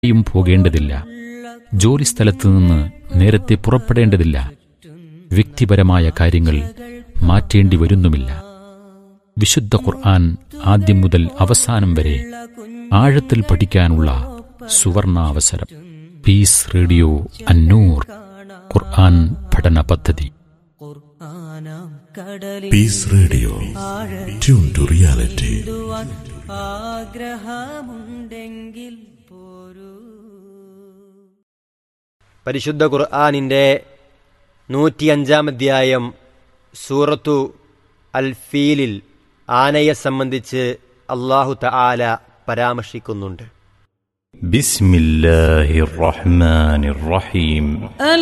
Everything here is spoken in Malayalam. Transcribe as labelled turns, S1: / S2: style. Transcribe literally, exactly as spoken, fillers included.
S1: യും പോകേണ്ടതില്ല. ജോലിസ്ഥലത്ത് നിന്ന് നേരത്തെ പുറപ്പെടേണ്ടതില്ല. വ്യക്തിപരമായ കാര്യങ്ങൾ മാറ്റേണ്ടി വരുന്നുമില്ല. വിശുദ്ധ ഖുർആൻ ആദ്യം മുതൽ അവസാനം വരെ ആഴത്തിൽ പഠിക്കാനുള്ള സുവർണാവസരം. പീസ് റേഡിയോ അന്നൂർ ഖുർആൻ പഠന പദ്ധതി.
S2: Piece radio, tune to reality.
S3: ആഗ്രഹമുണ്ടെങ്കിൽ പോരൂ.
S4: പരിശുദ്ധ ഖുർആനിൻ്റെ നൂറ്റിയഞ്ചാം അധ്യായം സൂറത്തു അൽ ഫീലിൽ ആനയെ സംബന്ധിച്ച് അല്ലാഹു തആല പരാമർശിക്കുന്നുണ്ട്.
S5: ബിസ്മില്ലാഹിർ റഹ്മാനിർ റഹീം.